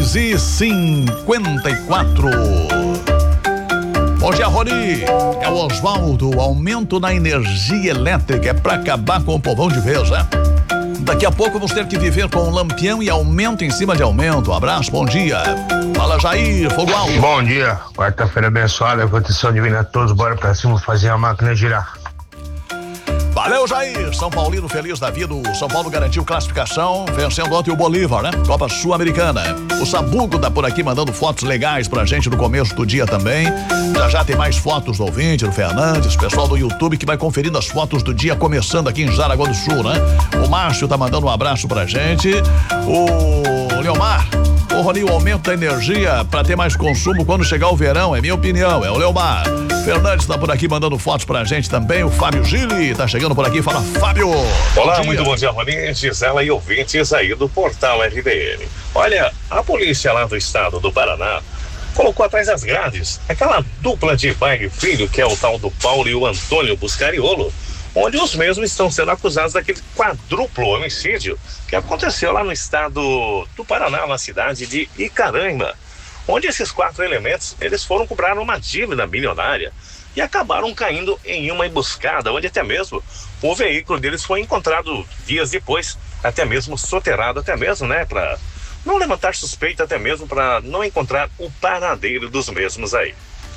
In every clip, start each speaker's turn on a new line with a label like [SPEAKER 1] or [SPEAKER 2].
[SPEAKER 1] 6h54. Bom dia, Rony. É o Oswaldo. Aumento na energia elétrica é pra acabar com o povão de vez, né? Daqui a pouco vamos ter que viver com um lampião e aumento em cima de aumento. Um abraço, bom dia. Fala, Jair, fogo alto.
[SPEAKER 2] Bom dia, quarta-feira abençoada, proteção divina a todos, bora pra cima fazer a máquina girar.
[SPEAKER 1] Valeu, Jair. São Paulino feliz da vida. O São Paulo garantiu classificação, vencendo ontem o Bolívar, né? Copa Sul-Americana. O Sabugo tá por aqui mandando fotos legais pra gente no começo do dia também. Já tem mais fotos do ouvinte, do Fernandes, pessoal do YouTube que vai conferindo as fotos do dia começando aqui em Jaraguá do Sul, né? O Márcio tá mandando um abraço pra gente. O Leomar. Ô, Rony, o aumento da energia para ter mais consumo quando chegar o verão, é minha opinião, é o Leomar. Fernandes tá por aqui mandando fotos pra gente também, o Fábio Gili tá chegando por aqui, fala Fábio.
[SPEAKER 3] Olá, muito bom dia, Rony, Gisela e ouvintes aí do Portal RBN. Olha, a polícia lá do estado do Paraná colocou atrás das grades aquela dupla de pai e filho, que é o tal do Paulo e o Antônio Buscariolo, onde os mesmos estão sendo acusados daquele quadruplo homicídio que aconteceu lá no estado do Paraná, na cidade de Icarema, onde esses 4 elementos, eles foram cobrar uma dívida milionária e acabaram caindo em uma emboscada, onde até mesmo o veículo deles foi encontrado dias depois, até mesmo soterrado, até mesmo, né, para não levantar suspeita, até mesmo para não encontrar o paradeiro dos mesmos aí.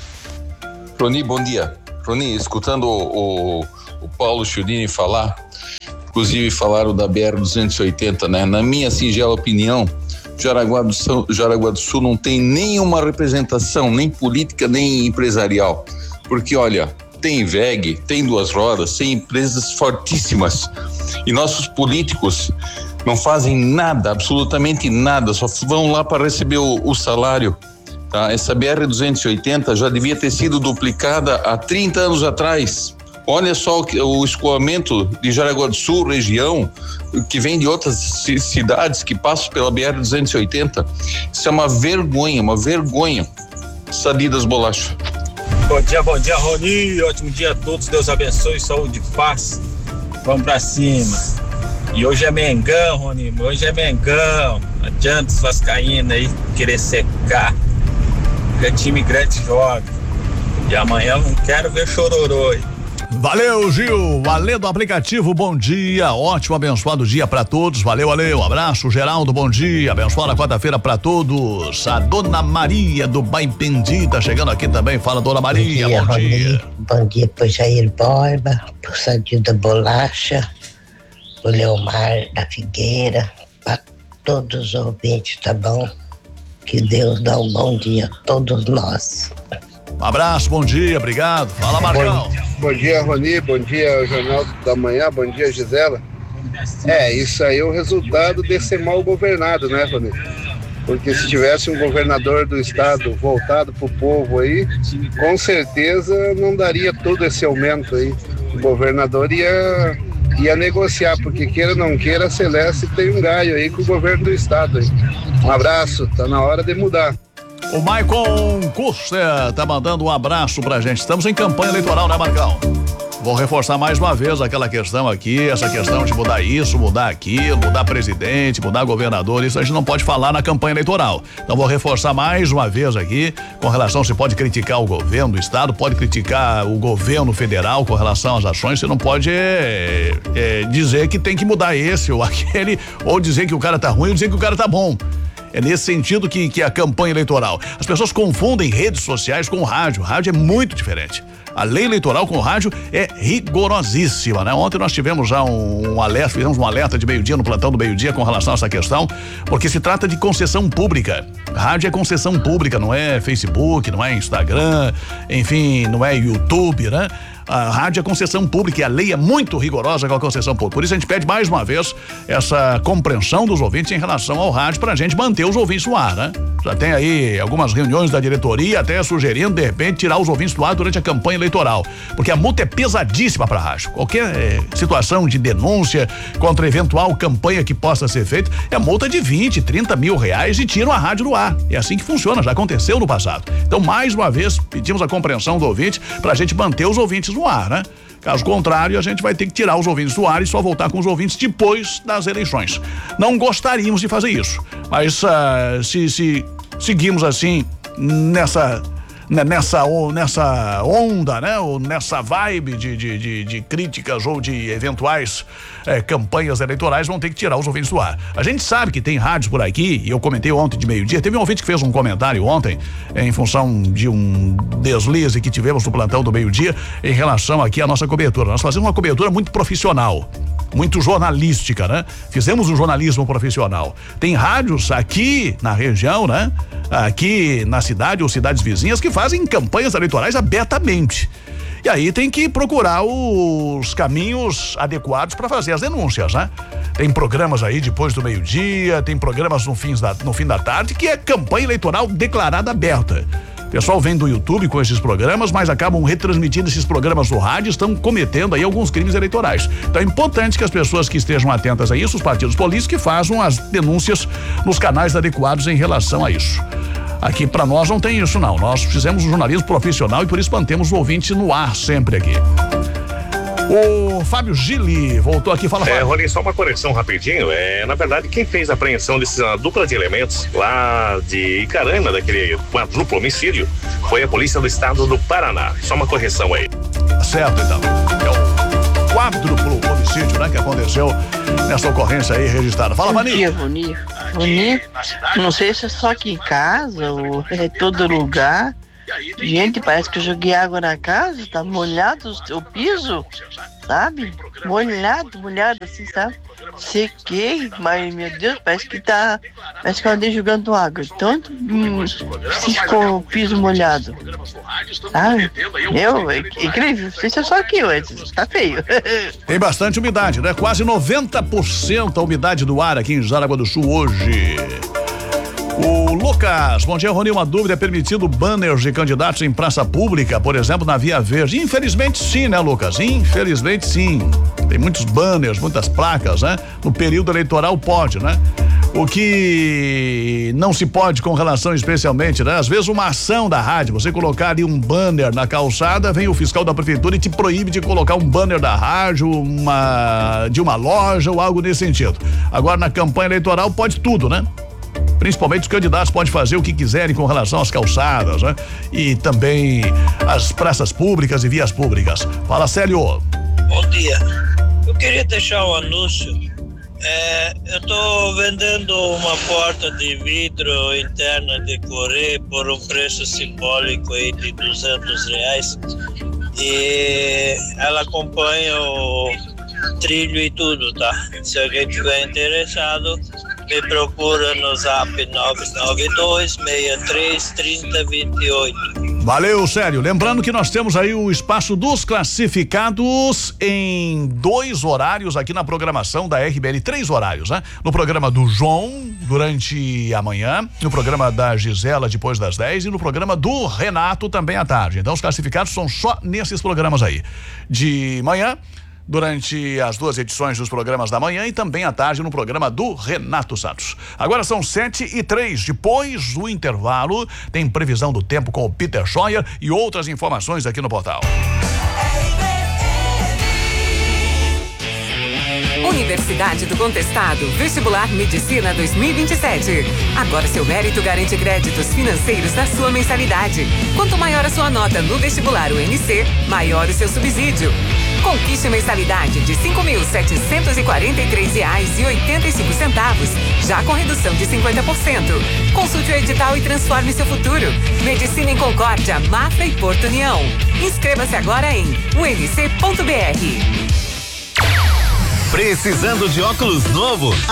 [SPEAKER 4] Rony, bom dia. Rony, escutando o Paulo Chiodini falar, inclusive falaram da BR-280, né? Na minha singela opinião, Jaraguá do Sul não tem nenhuma representação, nem política, nem empresarial. Porque, olha, tem VEG, tem Duas Rodas, tem empresas fortíssimas. E nossos políticos não fazem nada, absolutamente nada, só vão lá para receber o salário. Tá? Essa BR-280 já devia ter sido duplicada há 30 anos atrás. Olha só o escoamento de Jaraguá do Sul, região, que vem de outras cidades que passam pela BR-280. Isso é uma vergonha. Sadidas Bolacha.
[SPEAKER 5] Bom dia, Rony. Ótimo dia a todos. Deus abençoe, saúde e paz. Vamos pra cima. E hoje é Mengão, Rony. Hoje é Mengão. Não adianta os vascaínos aí querer secar. Porque time grande joga. E amanhã eu não quero ver chororô aí.
[SPEAKER 1] Valeu, Gil. Alê do aplicativo, bom dia. Ótimo, abençoado dia pra todos. Valeu, Ale. Um abraço, Geraldo, bom dia. Abençoada quarta-feira pra todos. A Dona Maria do Baipendi tá chegando aqui também. Fala, Dona Maria, bom dia.
[SPEAKER 6] Bom dia pro Jair Borba, pro Sadio da Bolacha, pro Leomar da Figueira, pra todos os ouvintes, tá bom? Que Deus dá um bom dia a todos nós.
[SPEAKER 1] Um abraço, bom dia, obrigado. Fala, Marcão.
[SPEAKER 2] Bom dia, Rony, bom dia, Jornal da Manhã, bom dia, Gisela. Isso aí é o resultado de ser mal governado, né, Rony? Porque se tivesse um governador do estado voltado pro povo aí, com certeza não daria todo esse aumento aí. O governador ia negociar, porque queira ou não queira, a Celeste tem um gaio aí com o governo do estado aí. Um abraço, tá na hora de mudar.
[SPEAKER 1] O Maicon Custer tá mandando um abraço pra gente. Estamos em campanha eleitoral, né, Marcão? Vou reforçar mais uma vez aquela questão aqui, essa questão de mudar isso, mudar aquilo, mudar presidente, mudar governador, isso a gente não pode falar na campanha eleitoral. Então vou reforçar mais uma vez aqui, com relação, você pode criticar o governo do estado, pode criticar o governo federal com relação às ações, você não pode dizer que tem que mudar esse ou aquele, ou dizer que o cara tá ruim ou dizer que o cara tá bom. É nesse sentido que é a campanha eleitoral. As pessoas confundem redes sociais com rádio. Rádio é muito diferente. A lei eleitoral com o rádio é rigorosíssima, né? Ontem nós tivemos já fizemos um alerta de meio-dia no plantão do meio-dia com relação a essa questão, porque se trata de concessão pública. Rádio é concessão pública, não é Facebook, não é Instagram, enfim, não é YouTube, né? A rádio é concessão pública e a lei é muito rigorosa com a concessão pública. Por isso a gente pede mais uma vez essa compreensão dos ouvintes em relação ao rádio pra gente manter os ouvintes no ar, né? Já tem aí algumas reuniões da diretoria até sugerindo, de repente, tirar os ouvintes do ar durante a campanha eleitoral. Porque a multa é pesadíssima pra rádio. Qualquer situação de denúncia contra eventual campanha que possa ser feita, é multa de 20, 30 mil reais e tiram a rádio do ar. É assim que funciona, já aconteceu no passado. Então, mais uma vez, pedimos a compreensão do ouvinte pra gente manter os ouvintes ouvintes no ar, né? Caso contrário, a gente vai ter que tirar os ouvintes do ar e só voltar com os ouvintes depois das eleições. Não gostaríamos de fazer isso, mas se seguimos assim nessa onda, né? Ou nessa vibe de críticas ou de eventuais campanhas eleitorais, vão ter que tirar os ouvintes do ar. A gente sabe que tem rádios por aqui, e eu comentei ontem de meio-dia, teve um ouvinte que fez um comentário ontem em função de um deslize que tivemos no plantão do meio-dia em relação aqui à nossa cobertura. Nós fazemos uma cobertura muito profissional, muito jornalística, né? Fizemos um jornalismo profissional. Tem rádios aqui na região, né? Aqui na cidade ou cidades vizinhas que fazem campanhas eleitorais abertamente. E aí tem que procurar os caminhos adequados para fazer as denúncias, né? Tem programas aí depois do meio-dia, tem programas no fim da tarde, que é campanha eleitoral declarada aberta. O pessoal vem do YouTube com esses programas, mas acabam retransmitindo esses programas no rádio, estão cometendo aí alguns crimes eleitorais. Então é importante que as pessoas que estejam atentas a isso, os partidos políticos, que façam as denúncias nos canais adequados em relação a isso. Aqui pra nós não tem isso não, nós fizemos um jornalismo profissional e por isso mantemos o ouvinte no ar sempre aqui. O Fábio Gili voltou aqui, fala.
[SPEAKER 3] Rony, só uma correção rapidinho, na verdade quem fez a apreensão dessa dupla de elementos lá de Icarana, daquele quadruplo homicídio, foi a polícia do estado do Paraná, só uma correção aí.
[SPEAKER 1] Certo, então, é o quádruplo homicídio, né, que aconteceu nessa ocorrência aí registrada. Fala, Vani.
[SPEAKER 7] Bom dia, Rony. Não sei se é só aqui em casa ou é todo lugar. Gente, parece que eu joguei água na casa, tá molhado o piso, sabe? Molhado assim, sabe? Sequei, mas meu Deus, parece que eu andei jogando água. Tanto ficou o piso molhado, sabe? É incrível, não sei se é só aqui, tá feio.
[SPEAKER 1] Tem bastante umidade, né? Quase 90% a umidade do ar aqui em Jaraguá do Sul hoje. O Lucas, bom dia, Rony, uma dúvida, é permitido banners de candidatos em praça pública, por exemplo, na Via Verde? Infelizmente sim, né, Lucas? Infelizmente sim. Tem muitos banners, muitas placas, né? No período eleitoral pode, né? O que não se pode com relação especialmente, né? Às vezes uma ação da rádio, você colocar ali um banner na calçada, vem o fiscal da prefeitura e te proíbe de colocar um banner da rádio, de uma loja ou algo nesse sentido. Agora na campanha eleitoral pode tudo, né? Principalmente os candidatos podem fazer o que quiserem com relação às calçadas, né? E também as praças públicas e vias públicas. Fala, Célio.
[SPEAKER 8] Bom dia. Eu queria deixar um anúncio. Eu tô vendendo uma porta de vidro interna de Corê por um preço simbólico aí de R$200. E ela acompanha o trilho e tudo, tá? Se alguém tiver interessado, me procura no zap 992-63-30-28.
[SPEAKER 1] Valeu, Sério. Lembrando que nós temos aí o espaço dos classificados em 2 horários aqui na programação da RBN, 3 horários, né? No programa do João, durante a manhã, no programa da Gisela, depois das 10, e no programa do Renato, também à tarde. Então, os classificados são só nesses programas aí. De manhã, durante as 2 edições dos programas da manhã, e também à tarde no programa do Renato Santos. Agora são 7h03, depois do intervalo tem previsão do tempo com o Peter Scheuer e outras informações aqui no portal.
[SPEAKER 9] Universidade do Contestado, Vestibular Medicina 2027. Agora seu mérito garante créditos financeiros da sua mensalidade. Quanto maior a sua nota no vestibular UNC, maior o seu subsídio. Conquiste mensalidade de R$ 5.743,85, já com redução de 50%. Consulte o edital e transforme seu futuro. Medicina em Concórdia, Mafra e Porto União. Inscreva-se agora em unc.br.
[SPEAKER 10] Precisando de óculos novo?